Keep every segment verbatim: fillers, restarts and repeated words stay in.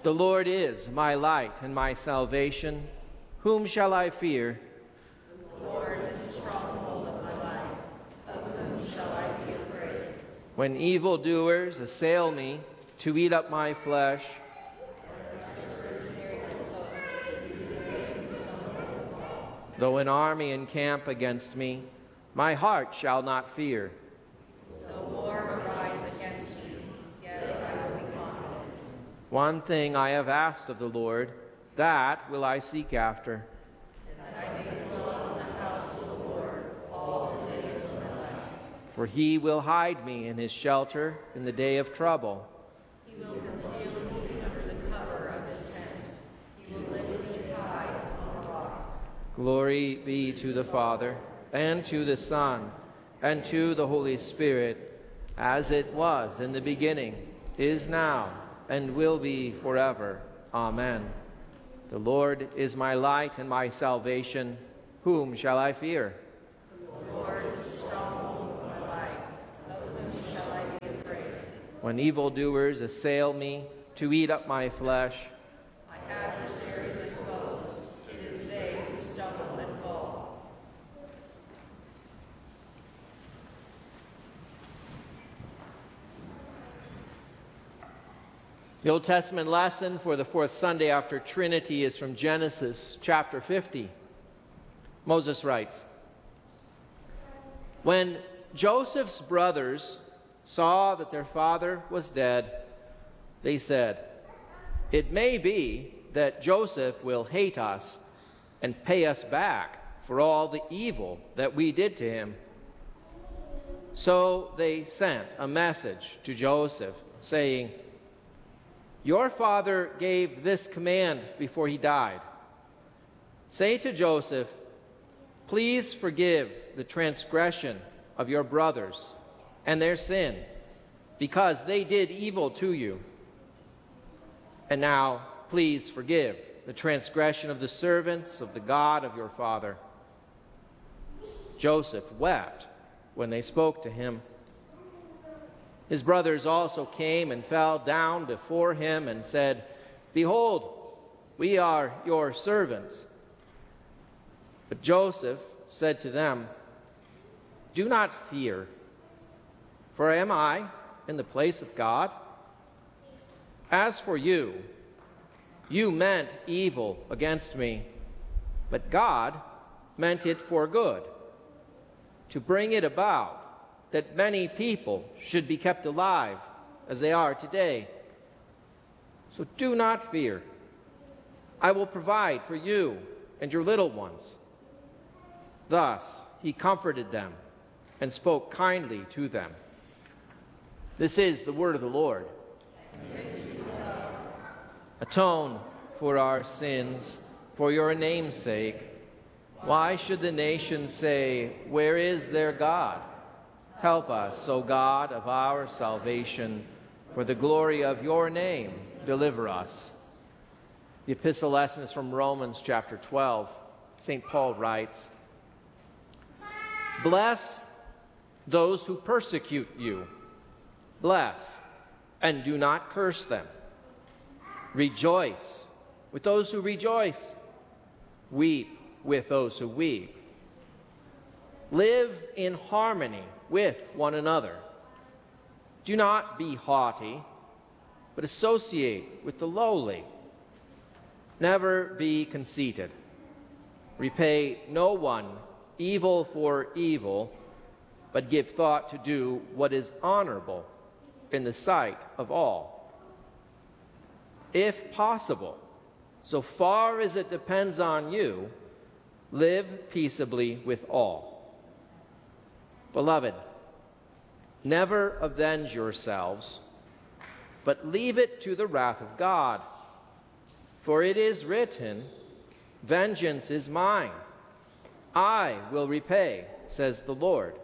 The Lord is my light and my salvation. Whom shall I fear? The Lord is the stronghold of my life. Of whom shall I be afraid? When evildoers assail me to eat up my flesh, though an army encamp against me, my heart shall not fear. Though war arise against you, yet I will be confident. One thing I have asked of the Lord, that will I seek after, That I may dwell in the house of the Lord all the days of my life. for he will hide me in his shelter in the day of trouble. He will conceal me under the cover of his tent. He will lift me high on a rock. Glory be to the Father, and to the Son, and to the Holy Spirit, as it was in the beginning, is now, and will be forever. Amen. The Lord is my light and my salvation. Whom shall I fear? The Lord is the stronghold of my life. Of whom shall I be afraid? When evildoers assail me to eat up my flesh, My adversaries and foes, it is they who stumble and fall. The Old Testament lesson for the fourth Sunday after Trinity is from Genesis chapter fifty. Moses writes, "When Joseph's brothers saw that their father was dead, they said, 'It may be that Joseph will hate us and pay us back for all the evil that we did to him.' So they sent a message to Joseph, saying, 'Your father gave this command before he died. Say to Joseph, please forgive the transgression of your brothers and their sin, because they did evil to you. And now please forgive the transgression of the servants of the God of your father.' Joseph wept when they spoke to him. His brothers also came and fell down before him and said, 'Behold, we are your servants.' But Joseph said to them, 'Do not fear, for am I in the place of God? As for you, you meant evil against me, but God meant it for good, to bring it about that many people should be kept alive as they are today. So do not fear. I will provide for you and your little ones.' Thus he comforted them and spoke kindly to them." This is the word of the Lord. Atone for our sins, for your name's sake. Why should the nations say, "Where is their God?" Help us, O God of our salvation, for the glory of your name, deliver us. The epistle lesson is from Romans chapter twelve. Saint Paul writes, "Bless those who persecute you. Bless, and do not curse them. Rejoice with those who rejoice. Weep with those who weep. Live in harmony with one another. Do not be haughty, but associate with the lowly. Never be conceited. Repay no one evil for evil, but give thought to do what is honorable in the sight of all. If possible, so far as it depends on you, live peaceably with all. Beloved, never avenge yourselves, but leave it to the wrath of God. For it is written, 'Vengeance is mine. I will repay,' says the Lord.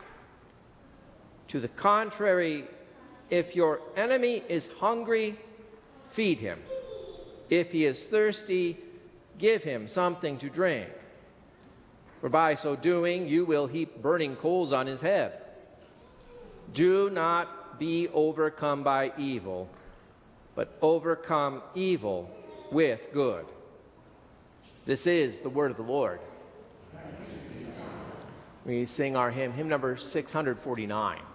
To the contrary, if your enemy is hungry, feed him. If he is thirsty, give him something to drink. For by so doing, you will heap burning coals on his head. Do not be overcome by evil, but overcome evil with good. This is the word of the Lord. We sing our hymn, hymn number six hundred forty-nine.